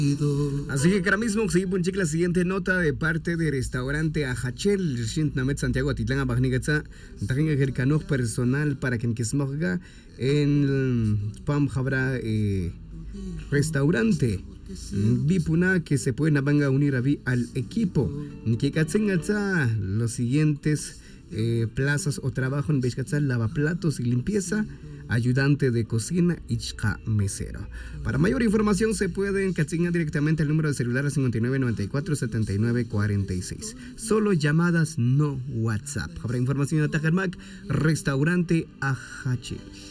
Así que ahora mismo seguimos la siguiente nota de parte del restaurante Ajachel, Namet Santiago Atitlán Abagnigatza, Tajinga Gercanoj personal para quien kismogga en Pam Jabra restaurante. Vipuna que se pueden unir al equipo. Que los siguientes plazas o trabajo en Bishkatzal, lavaplatos y limpieza, ayudante de cocina y mesero. Para mayor información se pueden catzingar directamente al número de celular 5994-7946. Solo llamadas, no WhatsApp. Habrá información de Tajarmac, restaurante Ajachel.